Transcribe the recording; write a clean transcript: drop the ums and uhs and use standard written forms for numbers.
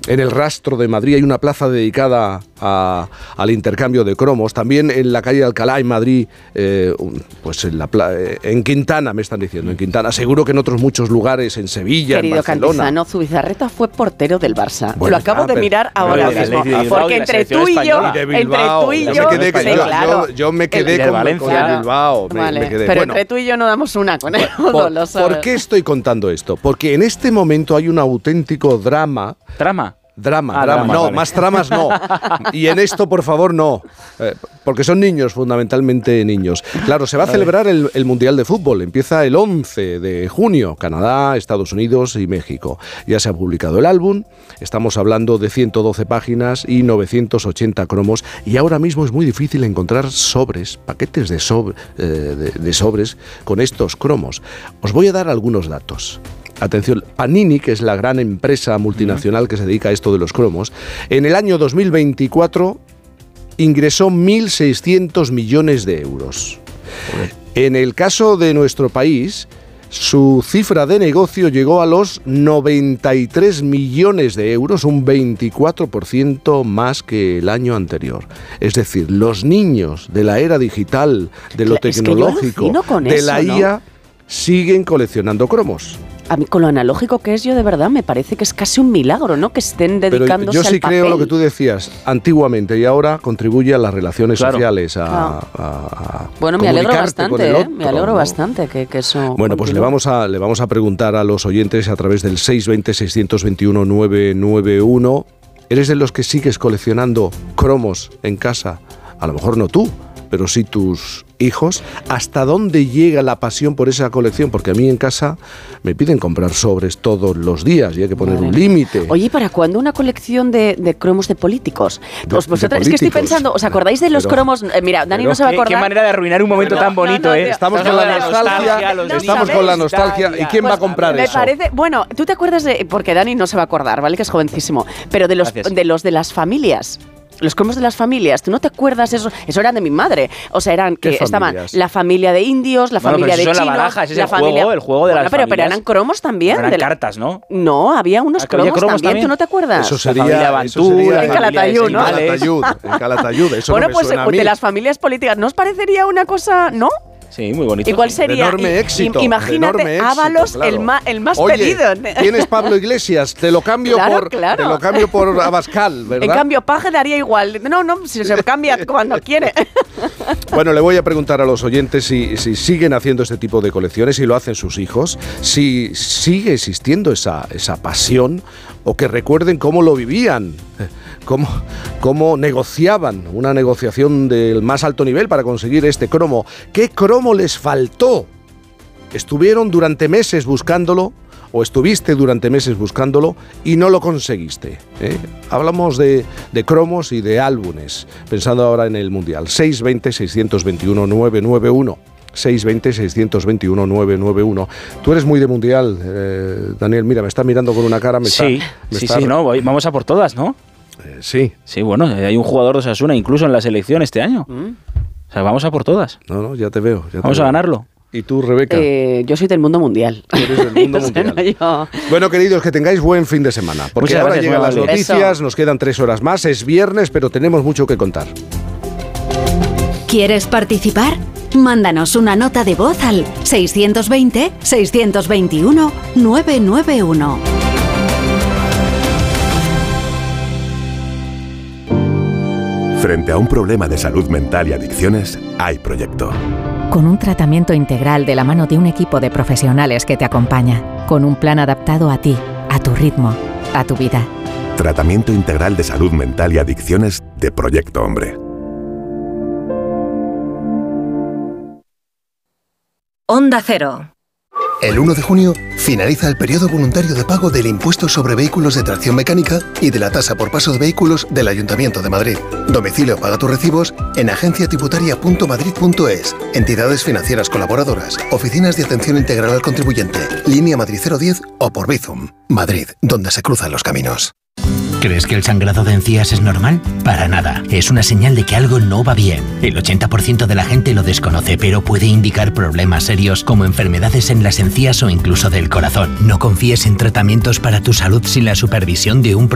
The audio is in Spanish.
En el Rastro de Madrid hay una plaza dedicada al intercambio de cromos. También en la calle de Alcalá, en Madrid, pues en Quintana, me están diciendo, en Quintana. Seguro que en otros muchos lugares, en Sevilla, querido en Barcelona. Cantizano, Zubizarreta fue portero del Barça. Bueno, lo acabo de mirar ahora mismo. Porque entre tú y yo, yo me quedé con el Bilbao. Vale, pero entre tú y yo no damos una con el fútbol, lo sabes. ¿Por qué estoy contando esto? Porque en este momento hay un auténtico drama. Drama. No, vale. Más tramas no. Y en esto, por favor, no. Porque son niños, fundamentalmente niños. Claro, se va a celebrar el Mundial de Fútbol. Empieza el 11 de junio. Canadá, Estados Unidos y México. Ya se ha publicado el álbum. Estamos hablando de 112 páginas y 980 cromos. Y ahora mismo es muy difícil encontrar paquetes de sobres con estos cromos. Os voy a dar algunos datos. Atención, Panini, que es la gran empresa multinacional que se dedica a esto de los cromos, en el año 2024 ingresó 1.600 millones de euros. En el caso de nuestro país, su cifra de negocio llegó a los 93 millones de euros, un 24% más que el año anterior. Es decir, los niños de la era digital, de lo tecnológico, de la IA, siguen coleccionando cromos. A mí, con lo analógico que es, yo de verdad me parece que es casi un milagro, ¿no? Que estén dedicándose al papel. Yo sí creo lo que tú decías, antiguamente y ahora contribuye a las relaciones sociales, bueno, me alegro bastante, me alegro bastante que eso... Bueno, pues le vamos a preguntar a los oyentes a través del 620-621-991. ¿Eres de los que sigues coleccionando cromos en casa? A lo mejor no tú, pero sí tus hijos. ¿Hasta dónde llega la pasión por esa colección? Porque a mí en casa me piden comprar sobres todos los días y hay que poner un límite. Oye, ¿para cuándo una colección de cromos de políticos? Es que estoy pensando, ¿os acordáis de los cromos? Mira, Dani no se va a acordar. Qué manera de arruinar un momento tan bonito, ¿eh? Estamos con la nostalgia. ¿Y quién va a comprar eso? Me parece, bueno, tú te acuerdas porque Dani no se va a acordar, ¿vale? Que es jovencísimo. Pero de los de las familias. Los cromos de las familias, ¿tú no te acuerdas eso? Eso eran de mi madre. O sea, eran que estaban la familia de indios, la familia de chinos, la baraja, ese es el juego de las familias. Pero eran cromos también. Eran cartas, ¿no? No, había unos cromos también, ¿tú no te acuerdas? Eso sería en Calatayud, ¿no? En Calatayud, eso bueno, no me pues suena a mí. De las familias políticas, ¿no os parecería una cosa, no? Sí, muy bonito. ¿Y cuál sería? De enorme éxito. Imagínate, Ábalos, claro. el más pedido. Tienes Pablo Iglesias, te lo cambio por Abascal, ¿verdad? En cambio, Paje daría igual. No, si se cambia cuando quiere. Bueno, le voy a preguntar a los oyentes si siguen haciendo este tipo de colecciones, si lo hacen sus hijos, si sigue existiendo esa pasión, o que recuerden cómo lo vivían, cómo negociaban, una negociación del más alto nivel para conseguir este cromo. ¿Qué cromo les faltó? ¿Estuvieron durante meses buscándolo? ¿O estuviste durante meses buscándolo y no lo conseguiste? Hablamos de cromos y de álbumes, pensando ahora en el Mundial. 620-621-991. 620-621-991. Tú eres muy de Mundial, Daniel. Mira, me está mirando con una cara. Vamos a por todas, ¿no? Sí. Sí, bueno, hay un jugador de Osasuna incluso en la selección este año. O sea, vamos a por todas. No, ya te veo. Vamos a ganarlo. ¿Y tú, Rebeca? Yo soy del mundo mundial. Tú eres del mundo mundial. Bueno, queridos, que tengáis buen fin de semana. Porque muchas ahora gracias, llegan las noticias, nos quedan 3 horas más. Es viernes, pero tenemos mucho que contar. ¿Quieres participar? Mándanos una nota de voz al 620-621-991. Frente a un problema de salud mental y adicciones, hay Proyecto. Con un tratamiento integral de la mano de un equipo de profesionales que te acompaña, con un plan adaptado a ti, a tu ritmo, a tu vida. Tratamiento integral de salud mental y adicciones de Proyecto Hombre. Onda Cero. El 1 de junio finaliza el periodo voluntario de pago del impuesto sobre vehículos de tracción mecánica y de la tasa por paso de vehículos del Ayuntamiento de Madrid. Domicilio paga tus recibos en agenciatributaria.madrid.es, entidades financieras colaboradoras, oficinas de atención integral al contribuyente, línea Madrid 010 o por Bizum. Madrid, donde se cruzan los caminos. ¿Crees que el sangrado de encías es normal? Para nada. Es una señal de que algo no va bien. El 80% de la gente lo desconoce, pero puede indicar problemas serios como enfermedades en las encías o incluso del corazón. No confíes en tratamientos para tu salud sin la supervisión de un